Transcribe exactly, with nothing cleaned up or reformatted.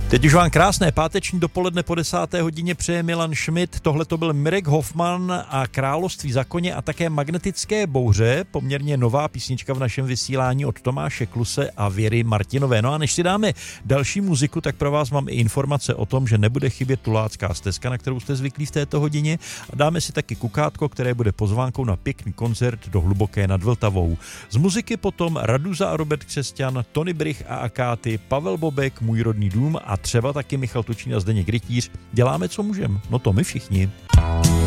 Teď už vám krásné páteční dopoledne po desáté hodině přeje Milan Schmidt. Tohle to byl Mirek Hoffman a Království za koně a také Magnetické bouře, poměrně nová písnička v našem vysílání od Tomáše Kluse a Věry Martinové. No a než si dáme další muziku, tak pro vás mám i informace o tom, že nebude chybět Tulácká stezka, na kterou jste zvyklí v této hodině, a dáme si taky kukátko, které bude pozvánkou na pěkný koncert do Hluboké nad Vltavou. Z muziky potom Raduza a Robert Křesťan, Tony Brych a Akáty, Pavel Bobek, Můj rodný dům a třeba taky Michal Tučín a Zdeněk Rytíř. Děláme, co můžem. No to my všichni.